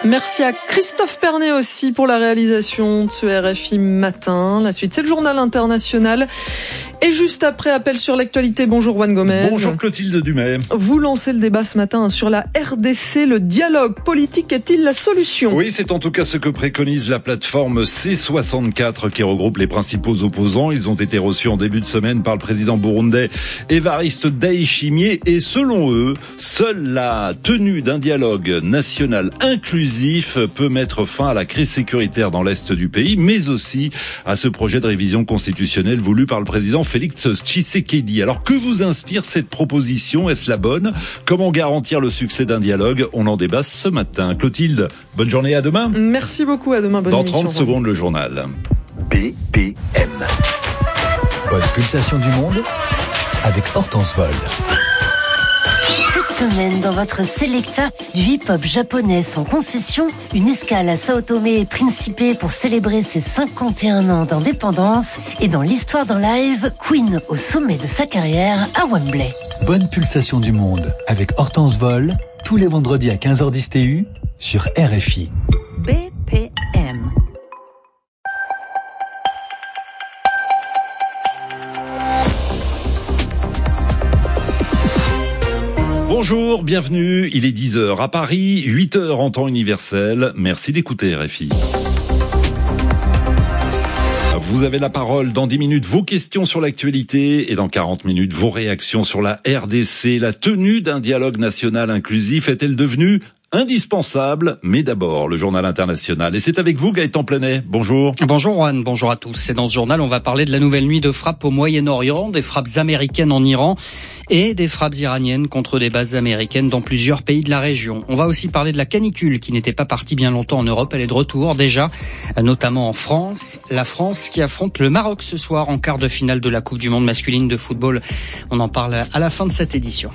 Merci à Christophe Pernet aussi pour la réalisation de ce RFI Matin. La suite, c'est le journal international. Et juste après, appel sur l'actualité. Bonjour Juan Gomez. Bonjour Clotilde Dumais. Vous lancez le débat ce matin sur la RDC. Le dialogue politique est-il la solution ? Oui, c'est en tout cas ce que préconise la plateforme C64 qui regroupe les principaux opposants. Ils ont été reçus en début de semaine par le président burundais Évariste Ndayishimiye. Et selon eux, seule la tenue d'un dialogue national inclusif peut mettre fin à la crise sécuritaire dans l'est du pays, mais aussi à ce projet de révision constitutionnelle voulu par le président Félix Tshisekedi. Alors que vous inspire cette proposition ? Est-ce la bonne ? Comment garantir le succès d'un dialogue ? On en débat ce matin. Clotilde, bonne journée, à demain. Merci beaucoup, à demain. Bonne Dans émission. 30 secondes, le journal. BPM. Bonne pulsation du monde avec Hortense Vol. Cette semaine, dans votre Selecta, du hip-hop japonais sans concession, une escale à Sao Tomé et Principe pour célébrer ses 51 ans d'indépendance, et dans l'histoire d'un live, Queen au sommet de sa carrière à Wembley. Bonne pulsation du monde avec Hortense Vol, tous les vendredis à 15h10 TU sur RFI. BPM. Bonjour, bienvenue. Il est 10h à Paris, 8h en temps universel. Merci d'écouter RFI. Vous avez la parole dans 10 minutes, vos questions sur l'actualité, et dans 40 minutes, vos réactions sur la RDC. La tenue d'un dialogue national inclusif est-elle devenue indispensable? Mais d'abord, le journal international. Et c'est avec vous, Gaëtan Plenet. Bonjour. Bonjour Juan, bonjour à tous. Et dans ce journal, on va parler de la nouvelle nuit de frappes au Moyen-Orient, des frappes américaines en Iran et des frappes iraniennes contre des bases américaines dans plusieurs pays de la région. On va aussi parler de la canicule qui n'était pas partie bien longtemps en Europe. Elle est de retour déjà, notamment en France. La France qui affronte le Maroc ce soir en quart de finale de la Coupe du Monde masculine de football. On en parle à la fin de cette édition.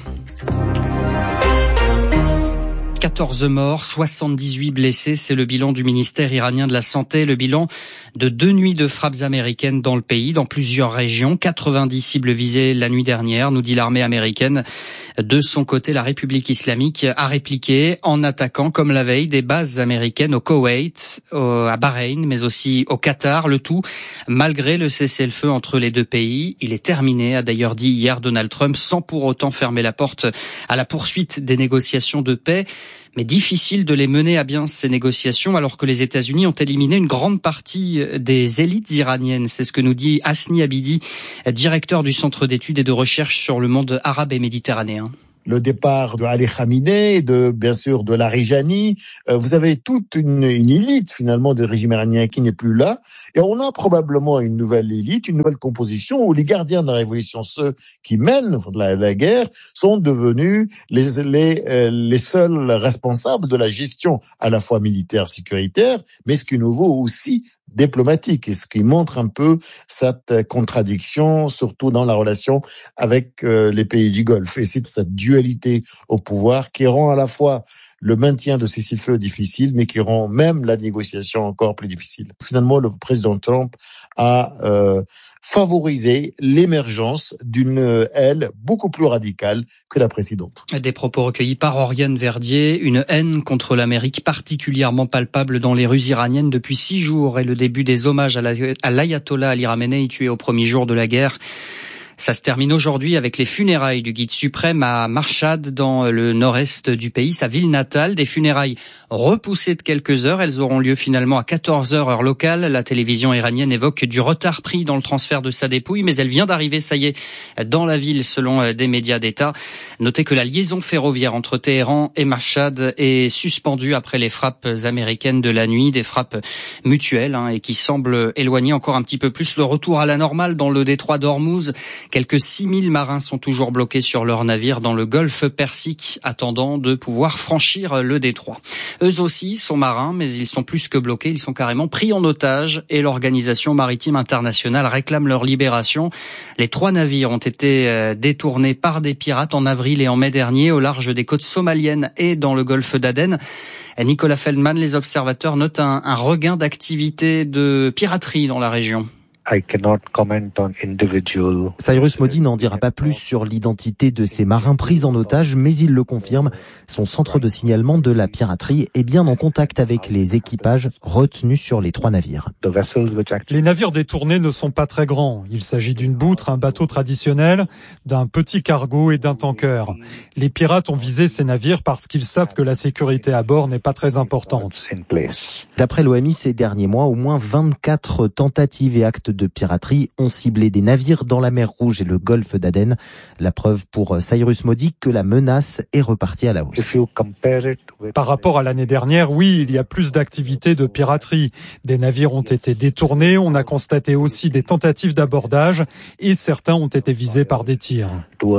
14 morts, 78 blessés, c'est le bilan du ministère iranien de la Santé, le bilan de 2 nuits de frappes américaines dans le pays, dans plusieurs régions, 90 cibles visées la nuit dernière, nous dit l'armée américaine. De son côté, la République islamique a répliqué en attaquant, comme la veille, des bases américaines au Koweït, à Bahreïn, mais aussi au Qatar, le tout malgré le cessez-le-feu entre les deux pays. Il est terminé, a d'ailleurs dit hier Donald Trump, sans pour autant fermer la porte à la poursuite des négociations de paix. Mais difficile de les mener à bien, ces négociations, alors que les États-Unis ont éliminé une grande partie des élites iraniennes. C'est ce que nous dit Hasni Abidi, directeur du Centre d'études et de recherche sur le monde arabe et méditerranéen. Le départ de Ali Khamenei, bien sûr de Larijani, vous avez toute une élite finalement du régime iranien qui n'est plus là, et on a probablement une nouvelle élite, une nouvelle composition où les gardiens de la révolution, ceux qui mènent la guerre, sont devenus les seuls responsables de la gestion à la fois militaire, sécuritaire, mais ce qui est nouveau aussi diplomatique, et ce qui montre un peu cette contradiction, surtout dans la relation avec les pays du Golfe. Et c'est cette dualité au pouvoir qui rend à la fois le maintien de cessez-le-feu difficile, mais qui rend même la négociation encore plus difficile. Finalement, le président Trump a favorisé l'émergence d'une aile beaucoup plus radicale que la précédente. Des propos recueillis par Oriane Verdier, une haine contre l'Amérique particulièrement palpable dans les rues iraniennes depuis 6 jours et le début des hommages à l'ayatollah Ali Khamenei tué au premier jour de la guerre. Ça se termine aujourd'hui avec les funérailles du guide suprême à Mashhad, dans le nord-est du pays, sa ville natale. Des funérailles repoussées de quelques heures. Elles auront lieu finalement à 14h heure locale. La télévision iranienne évoque du retard pris dans le transfert de sa dépouille, mais elle vient d'arriver, ça y est, dans la ville selon des médias d'État. Notez que la liaison ferroviaire entre Téhéran et Mashhad est suspendue après les frappes américaines de la nuit, des frappes mutuelles et qui semblent éloigner encore un petit peu plus le retour à la normale dans le détroit d'Ormuz. Quelques 6000 marins sont toujours bloqués sur leur navire dans le golfe Persique, attendant de pouvoir franchir le détroit. Eux aussi sont marins, mais ils sont plus que bloqués, ils sont carrément pris en otage et l'Organisation maritime internationale réclame leur libération. Les 3 navires ont été détournés par des pirates en avril et en mai dernier au large des côtes somaliennes et dans le golfe d'Aden. Nicolas Feldman, les observateurs notent un regain d'activité de piraterie dans la région. Cyrus Modi n'en dira pas plus sur l'identité de ces marins pris en otage, mais il le confirme. Son centre de signalement de la piraterie est bien en contact avec les équipages retenus sur les 3 navires. Les navires détournés ne sont pas très grands. Il s'agit d'une boutre, un bateau traditionnel, d'un petit cargo et d'un tanker. Les pirates ont visé ces navires parce qu'ils savent que la sécurité à bord n'est pas très importante. D'après l'OMI, ces derniers mois, au moins 24 tentatives et actes de piraterie ont ciblé des navires dans la mer Rouge et le golfe d'Aden. La preuve pour Cyrus Modi que la menace est repartie à la hausse. Par rapport à l'année dernière, oui, il y a plus d'activités de piraterie. Des navires ont été détournés, on a constaté aussi des tentatives d'abordage et certains ont été visés par des tirs.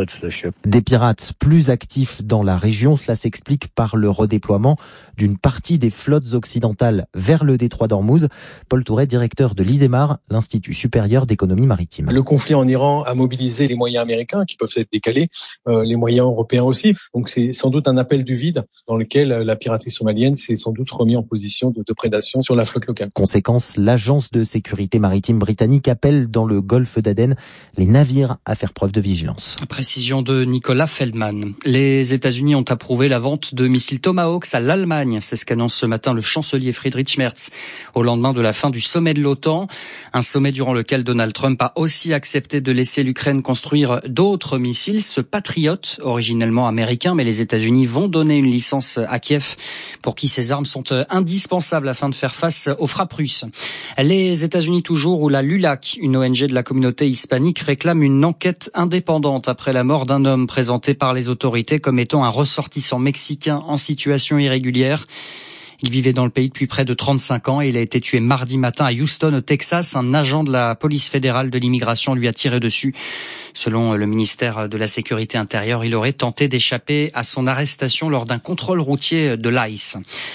Des pirates plus actifs dans la région, cela s'explique par le redéploiement d'une partie des flottes occidentales vers le détroit d'Ormuz. Paul Touret, directeur de l'ISEMAR, l'Institut supérieur d'économie maritime. Le conflit en Iran a mobilisé les moyens américains qui peuvent être décalés, les moyens européens aussi. Donc c'est sans doute un appel du vide dans lequel la piraterie somalienne s'est sans doute remis en position de prédation sur la flotte locale. Conséquence, l'agence de sécurité maritime britannique appelle dans le golfe d'Aden les navires à faire preuve de vigilance. Précision de Nicolas Feldman. Les États-Unis ont approuvé la vente de missiles Tomahawk à l'Allemagne. C'est ce qu'annonce ce matin le chancelier Friedrich Merz au lendemain de la fin du sommet de l'OTAN. Un sommet durant lequel Donald Trump a aussi accepté de laisser l'Ukraine construire d'autres missiles, ce Patriot, originellement américain, mais les États-Unis vont donner une licence à Kiev pour qui ces armes sont indispensables afin de faire face aux frappes russes. Les États-Unis toujours, où la LULAC, une ONG de la communauté hispanique, réclame une enquête indépendante après la mort d'un homme présenté par les autorités comme étant un ressortissant mexicain en situation irrégulière. Il vivait dans le pays depuis près de 35 ans et il a été tué mardi matin à Houston, au Texas. Un agent de la police fédérale de l'immigration lui a tiré dessus. Selon le ministère de la Sécurité intérieure, il aurait tenté d'échapper à son arrestation lors d'un contrôle routier de l'ICE.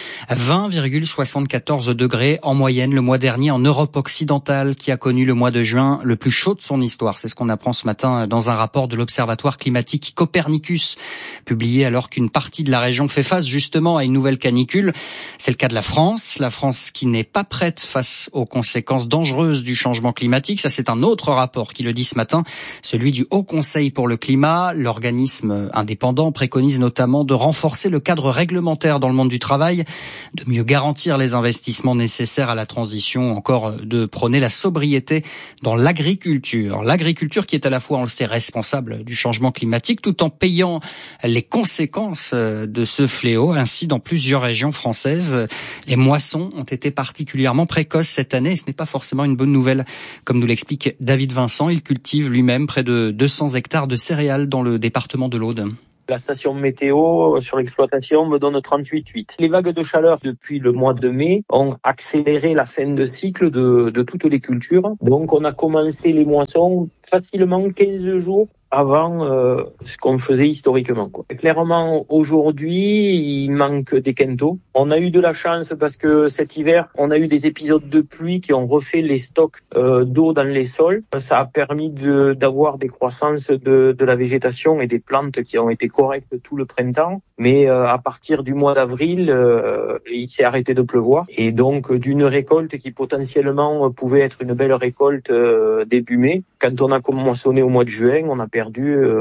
20,74 degrés en moyenne le mois dernier en Europe occidentale, qui a connu le mois de juin le plus chaud de son histoire. C'est ce qu'on apprend ce matin dans un rapport de l'Observatoire climatique Copernicus, publié alors qu'une partie de la région fait face justement à une nouvelle canicule. C'est le cas de la France qui n'est pas prête face aux conséquences dangereuses du changement climatique. Ça, c'est un autre rapport qui le dit ce matin, celui du Haut Conseil pour le climat. L'organisme indépendant préconise notamment de renforcer le cadre réglementaire dans le monde du travail, de mieux garantir les investissements nécessaires à la transition, encore de prôner la sobriété dans l'agriculture. L'agriculture qui est à la fois, on le sait, responsable du changement climatique tout en payant les conséquences de ce fléau. Ainsi, dans plusieurs régions françaises, les moissons ont été particulièrement précoces cette année. Ce n'est pas forcément une bonne nouvelle, comme nous l'explique David Vincent. Il cultive lui-même près de 200 hectares de céréales dans le département de l'Aude. La station météo sur l'exploitation me donne 38,8. Les vagues de chaleur depuis le mois de mai ont accéléré la fin de cycle de toutes les cultures. Donc on a commencé les moissons facilement 15 jours avant ce qu'on faisait historiquement, quoi. Clairement, aujourd'hui, il manque des quintaux. On a eu de la chance parce que cet hiver, on a eu des épisodes de pluie qui ont refait les stocks d'eau dans les sols. Ça a permis d'avoir des croissances de la végétation et des plantes qui ont été correctes tout le printemps. Mais à partir du mois d'avril, il s'est arrêté de pleuvoir. Et donc, d'une récolte qui potentiellement pouvait être une belle récolte début mai, quand on a moissonné au mois de juin, on a perdu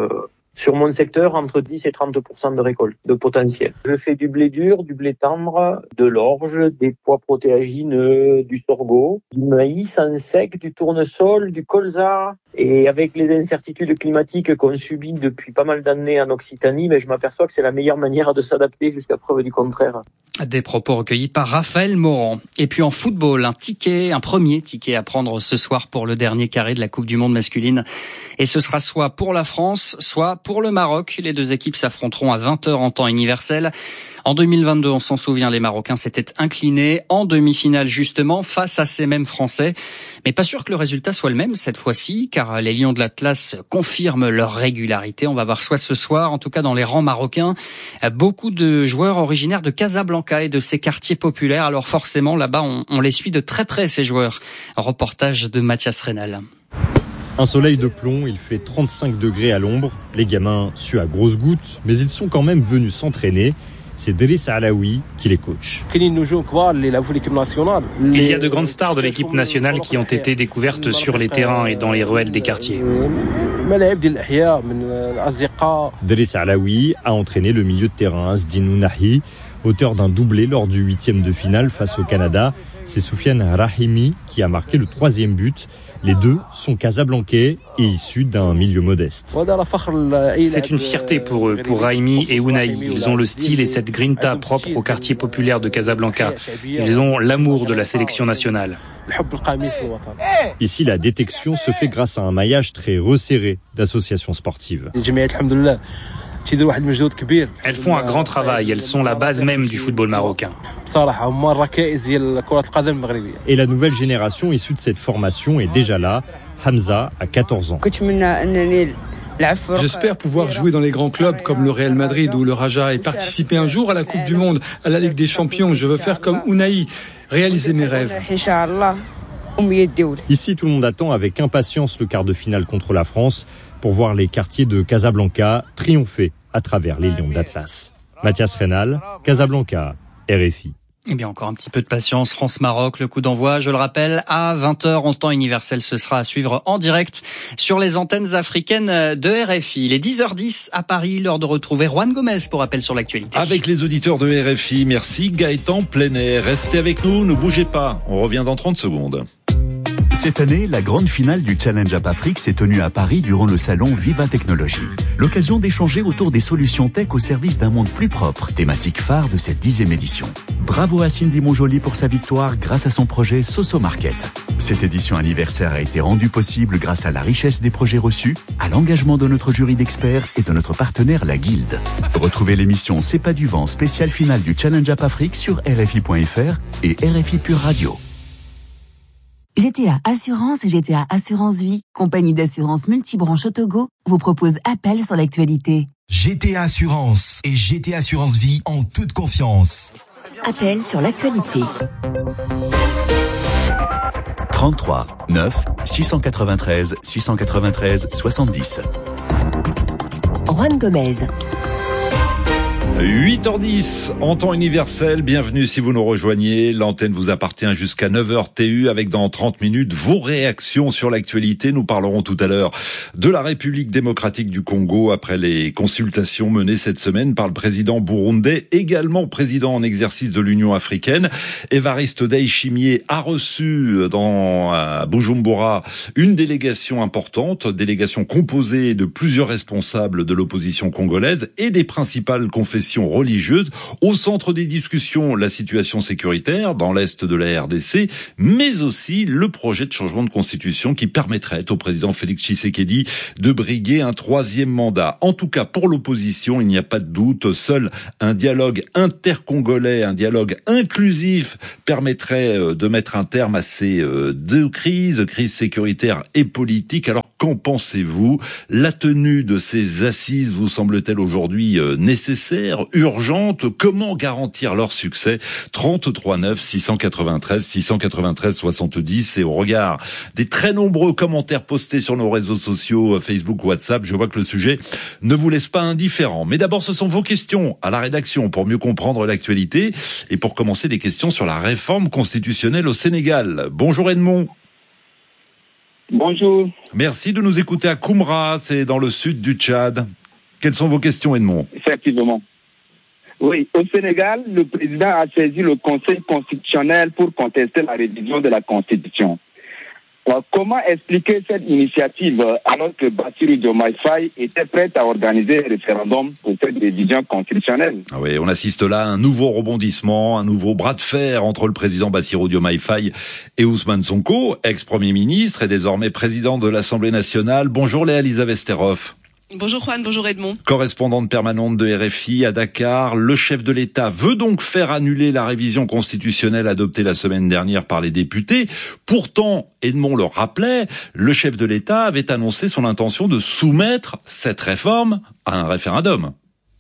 sur mon secteur entre 10 et 30% de récolte, de potentiel. Je fais du blé dur, du blé tendre, de l'orge, des pois protéagineux, du sorgho, du maïs en sec, du tournesol, du colza. Et avec les incertitudes climatiques qu'on subit depuis pas mal d'années en Occitanie, mais je m'aperçois que c'est la meilleure manière de s'adapter jusqu'à preuve du contraire. Des propos recueillis par Raphaël Morand. Et puis en football, un premier ticket à prendre ce soir pour le dernier carré de la Coupe du Monde masculine. Et ce sera soit pour la France, soit pour le Maroc. Les deux équipes s'affronteront à 20h en temps universel. En 2022, on s'en souvient, les Marocains s'étaient inclinés en demi-finale justement face à ces mêmes Français. Mais pas sûr que le résultat soit le même cette fois-ci, car les Lions de l'Atlas confirment leur régularité. On va voir soit ce soir, en tout cas dans les rangs marocains, beaucoup de joueurs originaires de Casablanca et de ses quartiers populaires. Alors forcément, là-bas, on les suit de très près, ces joueurs. Un reportage de Mathias Rénal. Un soleil de plomb, il fait 35 degrés à l'ombre. Les gamins suent à grosses gouttes, mais ils sont quand même venus s'entraîner. C'est Driss Alaoui qui les coach. Il y a de grandes stars de l'équipe nationale qui ont été découvertes sur les terrains et dans les ruelles des quartiers. Driss Alaoui a entraîné le milieu de terrain Asdin Nahi, auteur d'un doublé lors du 8e de finale face au Canada. C'est Soufiane Rahimi qui a marqué le 3e but. Les deux sont casablancais et issus d'un milieu modeste. C'est une fierté pour eux, pour Rahimi et Ounahi. Ils ont le style et cette grinta propre au quartier populaire de Casablanca. Ils ont l'amour de la sélection nationale. Ici, la détection se fait grâce à un maillage très resserré d'associations sportives. Elles font un grand travail, elles sont la base même du football marocain. Et la nouvelle génération issue de cette formation est déjà là. Hamza a 14 ans. J'espère pouvoir jouer dans les grands clubs comme le Real Madrid ou le Raja et participer un jour à la Coupe du Monde, à la Ligue des Champions. Je veux faire comme Ounahi, réaliser mes rêves. Ici, tout le monde attend avec impatience le quart de finale contre la France pour voir les quartiers de Casablanca triompher à travers les Lions d'Atlas. Mathias Reynal, Casablanca, RFI. Eh bien, encore un petit peu de patience. France-Maroc, le coup d'envoi, je le rappelle, à 20h en temps universel. Ce sera à suivre en direct sur les antennes africaines de RFI. Il est 10h10 à Paris, l'heure de retrouver Juan Gomez pour Appel sur l'actualité. Avec les auditeurs de RFI, merci Gaëtan Plenet. Restez avec nous, ne bougez pas. On revient dans 30 secondes. Cette année, la grande finale du Challenge App Afrique s'est tenue à Paris durant le salon Viva Technologie. L'occasion d'échanger autour des solutions tech au service d'un monde plus propre, thématique phare de cette 10e édition. Bravo à Cindy Monjoli pour sa victoire grâce à son projet Soso Market. Cette édition anniversaire a été rendue possible grâce à la richesse des projets reçus, à l'engagement de notre jury d'experts et de notre partenaire la Guilde. Retrouvez l'émission C'est pas du vent spéciale finale du Challenge App Afrique sur RFI.fr et RFI Pure Radio. GTA Assurance et GTA Assurance Vie, compagnie d'assurance multibranche au Togo, vous propose Appel sur l'actualité. GTA Assurance et GTA Assurance Vie en toute confiance. Appel sur l'actualité. 33 9 693 693 70. Juan Gomez. 8h10 en temps universel, bienvenue si vous nous rejoignez, l'antenne vous appartient jusqu'à 9h TU avec dans 30 minutes vos réactions sur l'actualité. Nous parlerons tout à l'heure de la République démocratique du Congo après les consultations menées cette semaine par le président burundais, également président en exercice de l'Union africaine. Évariste Ndayishimiye a reçu à Bujumbura une délégation importante, délégation composée de plusieurs responsables de l'opposition congolaise et des principales confessions religieuse. Au centre des discussions, la situation sécuritaire dans l'est de la RDC, mais aussi le projet de changement de constitution qui permettrait au président Félix Tshisekedi de briguer un 3e mandat. En tout cas, pour l'opposition, il n'y a pas de doute, seul un dialogue intercongolais, un dialogue inclusif permettrait de mettre un terme à ces deux crises sécuritaire et politique. Alors, qu'en pensez-vous? La tenue de ces assises vous semble-t-elle aujourd'hui nécessaire, urgente? Comment garantir leur succès? 33 9 693 693 70. Et au regard des très nombreux commentaires postés sur nos réseaux sociaux, Facebook, WhatsApp, je vois que le sujet ne vous laisse pas indifférent. Mais d'abord, ce sont vos questions à la rédaction pour mieux comprendre l'actualité et pour commencer des questions sur la réforme constitutionnelle au Sénégal. Bonjour Edmond. Bonjour. Merci de nous écouter à Koumra, c'est dans le sud du Tchad. Quelles sont vos questions, Edmond? Effectivement. Oui, au Sénégal, le président a saisi le Conseil constitutionnel pour contester la révision de la Constitution. Alors, comment expliquer cette initiative alors que Bassirou Diomaye Faye était prêt à organiser un référendum pour cette révision constitutionnelle? Ah oui, on assiste là à un nouveau rebondissement, un nouveau bras de fer entre le président Bassirou Diomaye Faye et Ousmane Sonko, ex-premier ministre et désormais président de l'Assemblée nationale. Bonjour Léa Lisa Vesterhoff. Bonjour Juan, bonjour Edmond. Correspondante permanente de RFI à Dakar, le chef de l'État veut donc faire annuler la révision constitutionnelle adoptée la semaine dernière par les députés. Pourtant, Edmond le rappelait, le chef de l'État avait annoncé son intention de soumettre cette réforme à un référendum.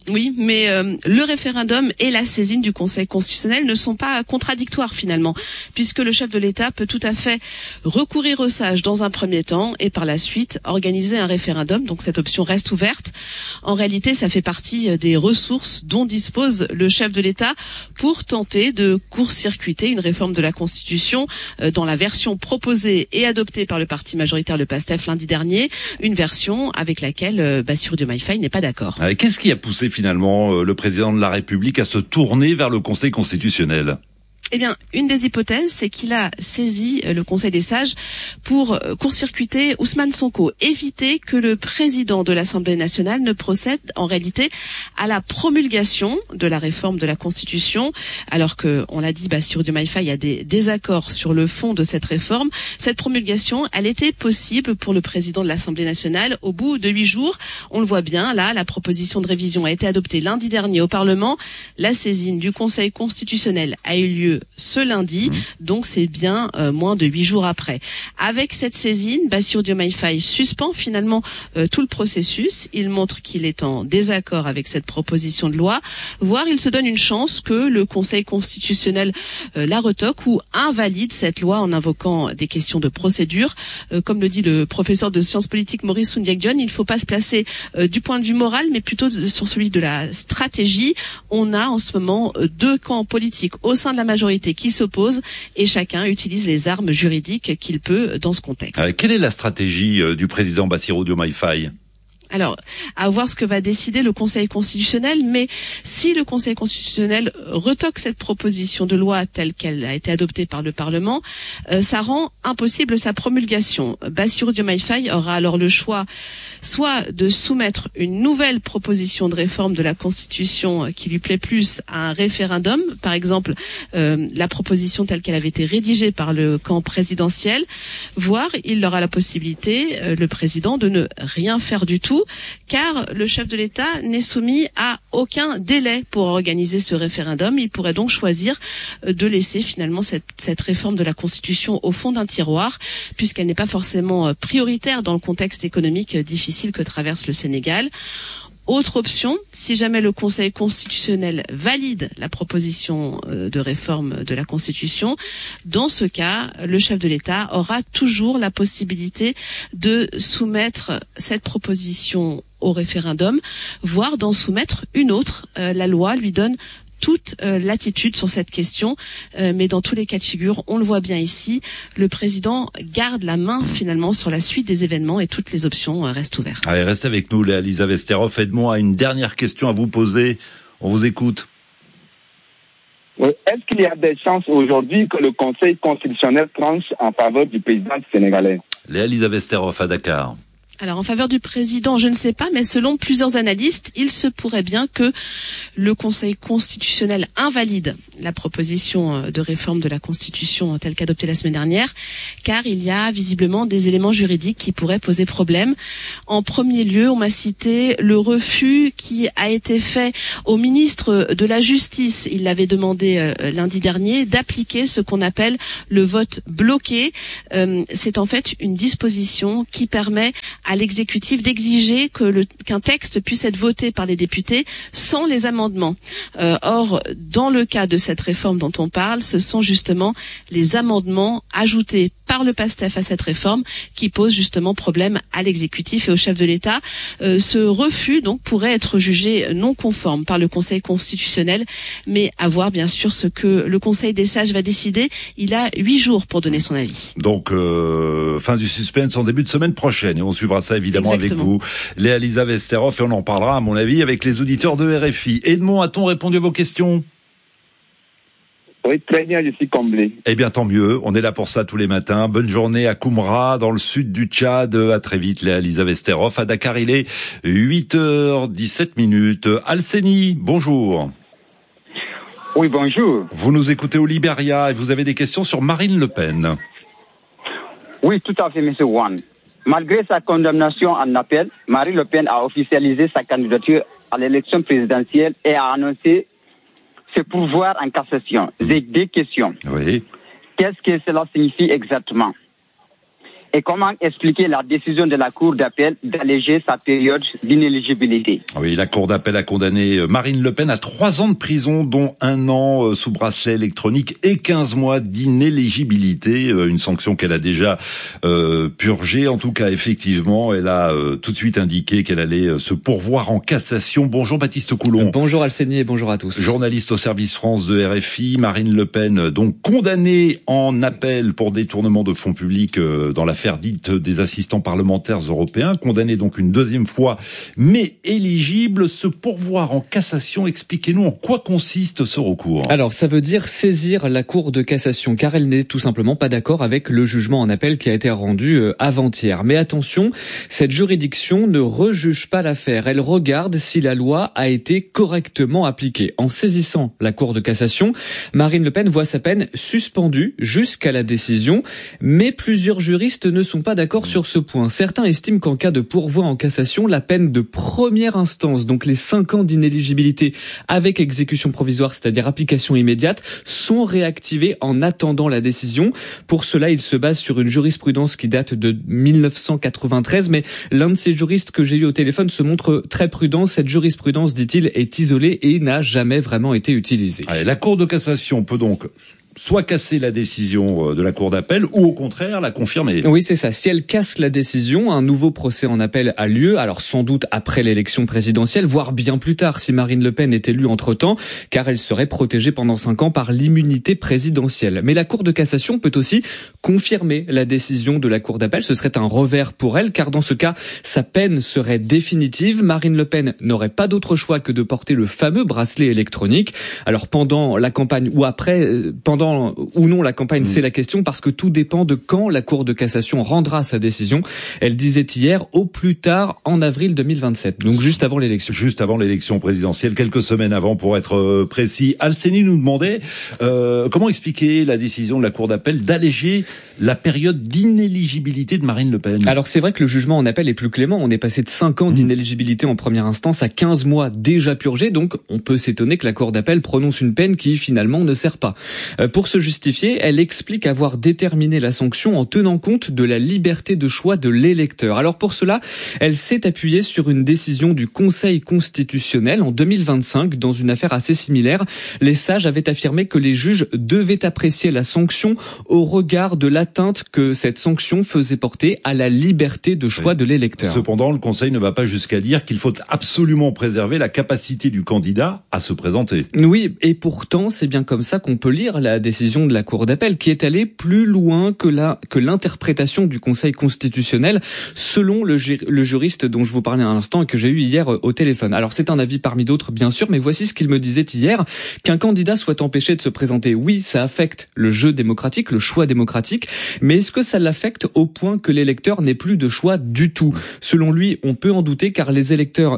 Oui, mais le référendum et la saisine du Conseil constitutionnel ne sont pas contradictoires finalement, puisque le chef de l'État peut tout à fait recourir aux sages dans un premier temps et par la suite organiser un référendum. Donc cette option reste ouverte. En réalité, ça fait partie des ressources dont dispose le chef de l'État pour tenter de court-circuiter une réforme de la Constitution dans la version proposée et adoptée par le parti majoritaire, le PASTEF, lundi dernier, une version avec laquelle Bassirou Diomaye Faye n'est pas d'accord. Qu'est-ce qui a poussé finalement le président de la République à se tourner vers le Conseil constitutionnel? Eh bien, une des hypothèses, c'est qu'il a saisi le Conseil des sages pour court-circuiter Ousmane Sonko, éviter que le président de l'Assemblée nationale ne procède en réalité à la promulgation de la réforme de la Constitution, alors que, on l'a dit, Bassirou Diomaye Faye, il y a des désaccords sur le fond de cette réforme. Cette promulgation, elle était possible pour le président de l'Assemblée nationale au bout de 8 jours. On le voit bien, là, la proposition de révision a été adoptée lundi dernier au Parlement. La saisine du Conseil constitutionnel a eu lieu ce lundi, donc c'est bien moins de 8 jours après. Avec cette saisine, Bassirou Diomaye Faye suspend finalement tout le processus. Il montre qu'il est en désaccord avec cette proposition de loi, voire il se donne une chance que le Conseil constitutionnel la retoque ou invalide cette loi en invoquant des questions de procédure. Comme le dit le professeur de sciences politiques Maurice Soundiak-Dione, il ne faut pas se placer du point de vue moral, mais plutôt sur celui de la stratégie. On a en ce moment 2 camps politiques au sein de la majorité qui s'opposent et chacun utilise les armes juridiques qu'il peut dans ce contexte. Quelle est la stratégie du président Bassirou Diomaye Faye ? Alors, à voir ce que va décider le Conseil constitutionnel, mais si le Conseil constitutionnel retoque cette proposition de loi telle qu'elle a été adoptée par le Parlement, ça rend impossible sa promulgation. Bassirou Diomaye Faye aura alors le choix soit de soumettre une nouvelle proposition de réforme de la Constitution qui lui plaît plus à un référendum, par exemple la proposition telle qu'elle avait été rédigée par le camp présidentiel, voire il aura la possibilité, le président, de ne rien faire du tout, car le chef de l'État n'est soumis à aucun délai pour organiser ce référendum. Il pourrait donc choisir de laisser finalement cette réforme de la Constitution au fond d'un tiroir, puisqu'elle n'est pas forcément prioritaire dans le contexte économique difficile que traverse le Sénégal. Autre option, si jamais le Conseil constitutionnel valide la proposition de réforme de la Constitution, dans ce cas, le chef de l'État aura toujours la possibilité de soumettre cette proposition au référendum, voire d'en soumettre une autre. La loi lui donne toute latitude sur cette question, mais dans tous les cas de figure, on le voit bien ici, le président garde la main finalement sur la suite des événements et toutes les options restent ouvertes. Allez, restez avec nous, Léa-Lisa Vesterhoff. Edmond a une dernière question à vous poser. On vous écoute. Oui. Est-ce qu'il y a des chances aujourd'hui que le Conseil constitutionnel tranche en faveur du président sénégalais? Léa-Lisa Vesterhoff à Dakar. Alors en faveur du président, je ne sais pas, mais selon plusieurs analystes, il se pourrait bien que le Conseil constitutionnel invalide la proposition de réforme de la Constitution telle qu'adoptée la semaine dernière, car il y a visiblement des éléments juridiques qui pourraient poser problème. En premier lieu, on m'a cité le refus qui a été fait au ministre de la Justice. Il l'avait demandé lundi dernier d'appliquer ce qu'on appelle le vote bloqué. C'est en fait une disposition qui permet à l'exécutif d'exiger qu'un texte puisse être voté par les députés sans les amendements. Or, dans le cas de cette réforme dont on parle, ce sont justement les amendements ajoutés par le PASTEF à cette réforme qui posent justement problème à l'exécutif et au chef de l'État. Ce refus donc pourrait être jugé non conforme par le Conseil constitutionnel, mais à voir bien sûr ce que le Conseil des sages va décider. Il a 8 jours pour donner son avis. Donc, fin du suspense en début de semaine prochaine et on suivra ça évidemment avec vous, Léa-Lisa Vesterhoff, et on en parlera à mon avis avec les auditeurs de RFI. Edmond, a-t-on répondu à vos questions? Oui, très bien, je suis comblé. Eh bien, tant mieux. On est là pour ça tous les matins. Bonne journée à Koumra, dans le sud du Tchad. À très vite, Léa-Lisa Vesterhoff. À Dakar, il est 8h17. Alceni, bonjour. Oui, bonjour. Vous nous écoutez au Libéria et vous avez des questions sur Marine Le Pen. Oui, tout à fait, M. Wan. Malgré sa condamnation en appel, Marine Le Pen a officialisé sa candidature à l'élection présidentielle et a annoncé ses pouvoirs en cassation. J'ai 2 questions. Oui. Qu'est-ce que cela signifie exactement? Et comment expliquer la décision de la Cour d'appel d'alléger sa période d'inéligibilité? Oui, la Cour d'appel a condamné Marine Le Pen à 3 ans de prison, dont 1 an sous bracelet électronique et 15 mois d'inéligibilité. Une sanction qu'elle a déjà purgée. En tout cas, effectivement, elle a tout de suite indiqué qu'elle allait se pourvoir en cassation. Bonjour Baptiste Coulon. Bonjour Alcénie et bonjour à tous. Journaliste au service France de RFI. Marine Le Pen, donc condamnée en appel pour détournement de fonds publics dans l'affaire dite des assistants parlementaires européens, condamné donc une 2e fois, mais éligible. Ce pourvoir en cassation, expliquez-nous en quoi consiste ce recours. Alors, ça veut dire saisir la Cour de cassation, car elle n'est tout simplement pas d'accord avec le jugement en appel qui a été rendu avant-hier. Mais attention, cette juridiction ne rejuge pas l'affaire. Elle regarde si la loi a été correctement appliquée. En saisissant la Cour de cassation, Marine Le Pen voit sa peine suspendue jusqu'à la décision, mais plusieurs juristes ne sont pas d'accord sur ce point. Certains estiment qu'en cas de pourvoi en cassation, la peine de première instance, donc les 5 ans d'inéligibilité avec exécution provisoire, c'est-à-dire application immédiate, sont réactivés en attendant la décision. Pour cela, il se base sur une jurisprudence qui date de 1993, mais l'un de ces juristes que j'ai eu au téléphone se montre très prudent. Cette jurisprudence, dit-il, est isolée et n'a jamais vraiment été utilisée. Allez, la Cour de cassation peut donc soit casser la décision de la Cour d'appel ou au contraire la confirmer. Oui, c'est ça. Si elle casse la décision, un nouveau procès en appel a lieu, alors sans doute après l'élection présidentielle, voire bien plus tard si Marine Le Pen est élue entre-temps, car elle serait protégée pendant 5 ans par l'immunité présidentielle. Mais la Cour de cassation peut aussi confirmer la décision de la Cour d'appel. Ce serait un revers pour elle, car dans ce cas, sa peine serait définitive. Marine Le Pen n'aurait pas d'autre choix que de porter le fameux bracelet électronique. Alors pendant la campagne ou après, pendant ou non la campagne, c'est la question, parce que tout dépend de quand la Cour de cassation rendra sa décision. Elle disait hier, au plus tard en avril 2027, donc juste avant l'élection. Juste avant l'élection présidentielle, quelques semaines avant pour être précis. Alcénie nous demandait comment expliquer la décision de la Cour d'appel d'alléger la période d'inéligibilité de Marine Le Pen. Alors c'est vrai que le jugement en appel est plus clément. On est passé de 5 ans d'inéligibilité en première instance à 15 mois déjà purgés, donc on peut s'étonner que la Cour d'appel prononce une peine qui finalement ne sert pas. Pour se justifier, elle explique avoir déterminé la sanction en tenant compte de la liberté de choix de l'électeur. Alors pour cela, elle s'est appuyée sur une décision du Conseil constitutionnel en 2025 dans une affaire assez similaire. Les sages avaient affirmé que les juges devaient apprécier la sanction au regard de l'atteinte que cette sanction faisait porter à la liberté de choix de l'électeur. Cependant, le Conseil ne va pas jusqu'à dire qu'il faut absolument préserver la capacité du candidat à se présenter. Oui, et pourtant, c'est bien comme ça qu'on peut lire la décision de la Cour d'appel, qui est allée plus loin que l'interprétation du Conseil constitutionnel, selon le juriste dont je vous parlais à l'instant et que j'ai eu hier au téléphone. Alors c'est un avis parmi d'autres, bien sûr, mais voici ce qu'il me disait hier. Qu'un candidat soit empêché de se présenter, oui, ça affecte le jeu démocratique, le choix démocratique, mais est-ce que ça l'affecte au point que l'électeur n'ait plus de choix du tout? Selon lui, on peut en douter, car si les électeurs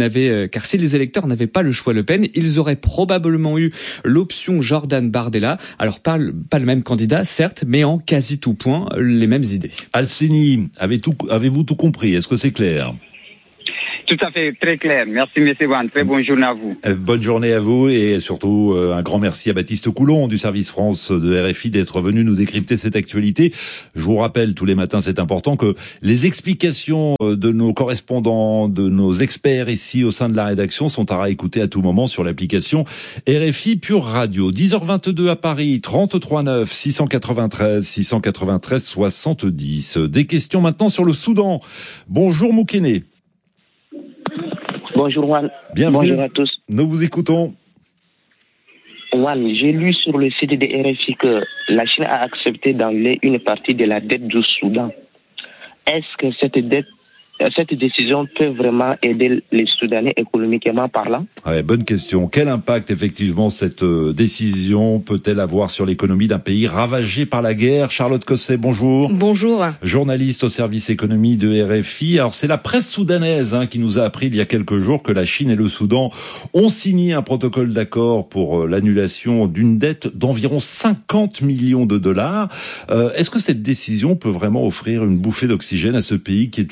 n'avaient pas le choix Le Pen, ils auraient probablement eu l'option Jordan Bardella. Alors pas le même candidat, certes, mais en quasi tout point, les mêmes idées. Alcénie, avez-vous tout compris? Est-ce que c'est clair? Tout à fait, très clair. Merci, monsieur Wan. Très bonne journée à vous. Bonne journée à vous et surtout un grand merci à Baptiste Coulon du service France de RFI d'être venu nous décrypter cette actualité. Je vous rappelle tous les matins, c'est important, que les explications de nos correspondants, de nos experts ici au sein de la rédaction sont à réécouter à tout moment sur l'application RFI Pure Radio. 10h22 à Paris, 33 9 693 70. Des questions maintenant sur le Soudan. Bonjour Moukene. Bonjour Juan. Bienvenue. Bonjour à tous. Nous vous écoutons. Juan, j'ai lu sur le site de RFI que la Chine a accepté d'enlever une partie de la dette du Soudan. Est-ce que cette décision peut vraiment aider les Soudanais économiquement parlant? Ouais, bonne question. Quel impact effectivement cette décision peut-elle avoir sur l'économie d'un pays ravagé par la guerre? Charlotte Cosset, bonjour. Bonjour. Journaliste au service économie de RFI. Alors c'est la presse soudanaise qui nous a appris il y a quelques jours que la Chine et le Soudan ont signé un protocole d'accord pour l'annulation d'une dette d'environ 50 millions de dollars. Est-ce que cette décision peut vraiment offrir une bouffée d'oxygène à ce pays qui est toujours en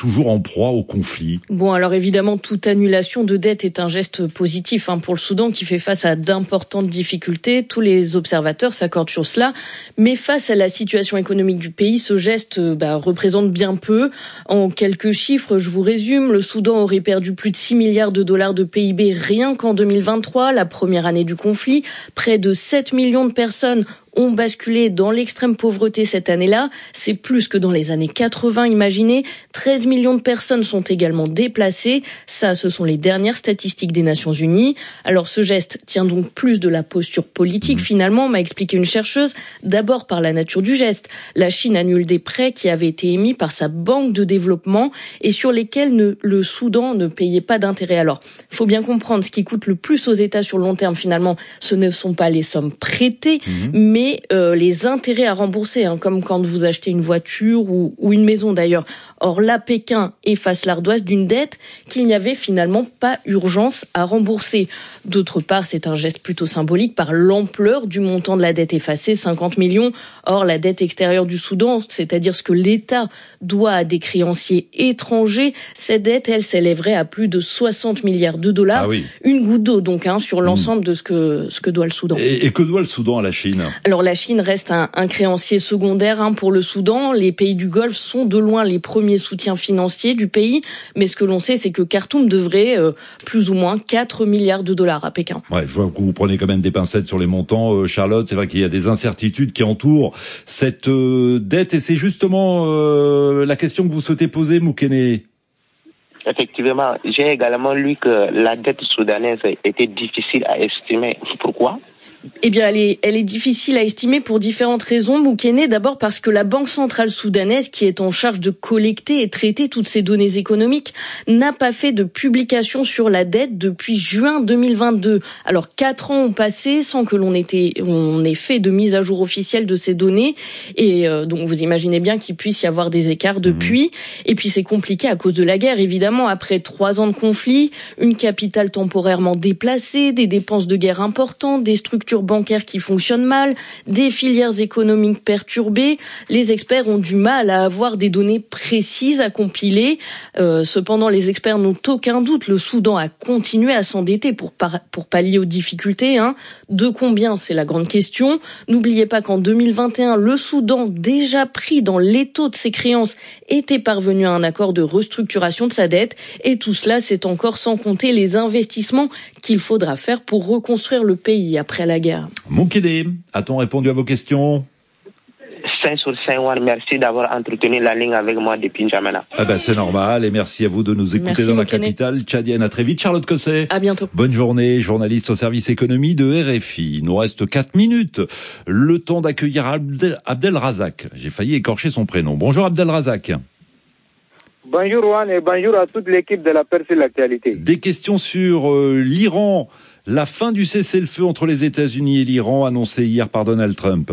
proie au conflit. Bon, alors évidemment, toute annulation de dette est un geste positif pour le Soudan qui fait face à d'importantes difficultés. Tous les observateurs s'accordent sur cela. Mais face à la situation économique du pays, ce geste représente bien peu. En quelques chiffres, je vous résume, le Soudan aurait perdu plus de 6 milliards de dollars de PIB rien qu'en 2023, la première année du conflit. Près de 7 millions de personnes ont basculé dans l'extrême pauvreté cette année-là. C'est plus que dans les années 80, imaginez. 13 millions de personnes sont également déplacées. Ça, ce sont les dernières statistiques des Nations Unies. Alors ce geste tient donc plus de la posture politique finalement, m'a expliqué une chercheuse. D'abord par la nature du geste. La Chine annule des prêts qui avaient été émis par sa banque de développement et sur lesquels le Soudan ne payait pas d'intérêt. Alors, il faut bien comprendre, ce qui coûte le plus aux États sur le long terme finalement, ce ne sont pas les sommes prêtées, mais les intérêts à rembourser, comme quand vous achetez une voiture ou une maison d'ailleurs. Or là, Pékin efface l'ardoise d'une dette qu'il n'y avait finalement pas urgence à rembourser. D'autre part, c'est un geste plutôt symbolique par l'ampleur du montant de la dette effacée, 50 millions. Or, la dette extérieure du Soudan, c'est-à-dire ce que l'État doit à des créanciers étrangers, cette dette, elle, s'élèverait à plus de 60 milliards de dollars. Ah oui. Une goutte d'eau, donc, sur l'ensemble de ce que doit le Soudan. Et que doit le Soudan à la Chine ? Alors, la Chine reste un créancier secondaire pour le Soudan. Les pays du Golfe sont de loin les premiers soutiens financiers du pays. Mais ce que l'on sait, c'est que Khartoum devrait plus ou moins 4 milliards de dollars à Pékin. Ouais, je vois que vous prenez quand même des pincettes sur les montants, Charlotte. C'est vrai qu'il y a des incertitudes qui entourent cette dette, et c'est justement la question que vous souhaitez poser, Moukene. Effectivement, j'ai également lu que la dette soudanaise était difficile à estimer. Pourquoi ? Eh bien, elle est difficile à estimer pour différentes raisons, Moukene. D'abord parce que la Banque centrale soudanaise, qui est en charge de collecter et traiter toutes ces données économiques, n'a pas fait de publication sur la dette depuis juin 2022. Alors, 4 ans ont passé sans que l'on ait fait de mise à jour officielle de ces données. Et donc, vous imaginez bien qu'il puisse y avoir des écarts depuis. Et puis, c'est compliqué à cause de la guerre, évidemment. Après 3 ans de conflit, une capitale temporairement déplacée, des dépenses de guerre importantes, des structures bancaires qui fonctionnent mal, des filières économiques perturbées. Les experts ont du mal à avoir des données précises à compiler. Cependant, les experts n'ont aucun doute. Le Soudan a continué à s'endetter pour pallier aux difficultés. De combien, c'est la grande question. N'oubliez pas qu'en 2021, le Soudan, déjà pris dans l'étau de ses créances, était parvenu à un accord de restructuration de sa dette. Et tout cela, c'est encore sans compter les investissements qu'il faudra faire pour reconstruire le pays après la guerre. Moukene, a-t-on répondu à vos questions ? 5 sur 5, merci d'avoir entretenu la ligne avec moi depuis N'Djamena. C'est normal, et merci à vous de nous écouter dans la capitale tchadienne. À très vite, Charlotte Cosset. À bientôt. Bonne journée, journaliste au service économie de RFI. Il nous reste 4 minutes. Le temps d'accueillir Abdel Razak. J'ai failli écorcher son prénom. Bonjour Abdel Razak. Bonjour Juan et bonjour à toute l'équipe de la Perse et l'actualité. Des questions sur l'Iran. La fin du cessez-le-feu entre les États-Unis et l'Iran annoncée hier par Donald Trump.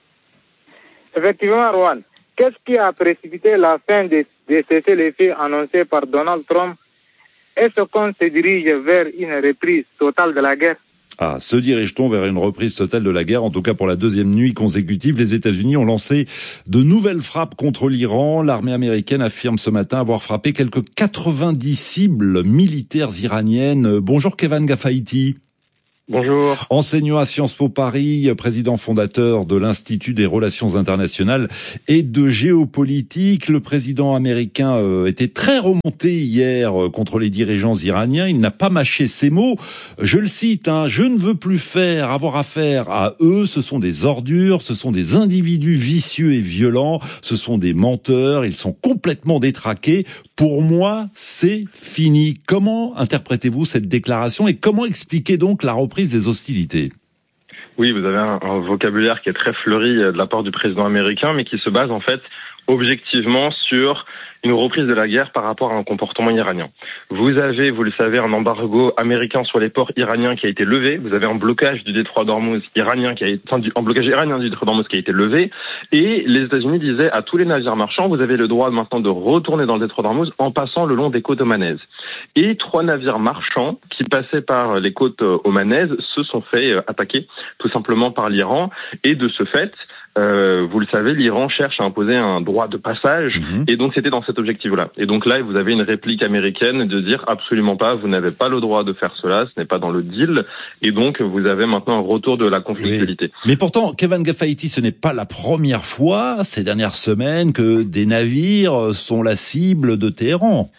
Effectivement, Juan. Qu'est-ce qui a précipité la fin des cessez-le-feu annoncée par Donald Trump? Est-ce qu'on se dirige vers une reprise totale de la guerre? Se dirige-t-on vers une reprise totale de la guerre? En tout cas, pour la deuxième nuit consécutive, les États-Unis ont lancé de nouvelles frappes contre l'Iran. L'armée américaine affirme ce matin avoir frappé quelques 90 cibles militaires iraniennes. Bonjour Kevin Gafaïti. Bonjour. Enseignant à Sciences Po Paris, président fondateur de l'Institut des Relations Internationales et de Géopolitique. Le président américain était très remonté hier contre les dirigeants iraniens. Il n'a pas mâché ses mots. Je le cite, je ne veux plus avoir affaire à eux. Ce sont des ordures, ce sont des individus vicieux et violents, ce sont des menteurs. Ils sont complètement détraqués. Pour moi, c'est fini. Comment interprétez-vous cette déclaration et comment expliquer donc la reprise des hostilités? Oui, vous avez un vocabulaire qui est très fleuri de la part du président américain, mais qui se base en fait objectivement sur une reprise de la guerre par rapport à un comportement iranien. Vous avez, vous le savez, un embargo américain sur les ports iraniens qui a été levé. Vous avez un blocage du détroit d'Ormuz iranien un blocage iranien du détroit d'Ormuz qui a été levé. Et les États-Unis disaient à tous les navires marchands, vous avez le droit maintenant de retourner dans le détroit d'Ormuz en passant le long des côtes omanaises. Et 3 navires marchands qui passaient par les côtes omanaises se sont fait attaquer tout simplement par l'Iran. Et de ce fait, vous le savez, l'Iran cherche à imposer un droit de passage, et donc c'était dans cet objectif-là. Et donc là, vous avez une réplique américaine de dire absolument pas, vous n'avez pas le droit de faire cela, ce n'est pas dans le deal, et donc vous avez maintenant un retour de la conflictualité. Oui. Mais pourtant, Kevin Gafaïti, ce n'est pas la première fois ces dernières semaines que des navires sont la cible de Téhéran.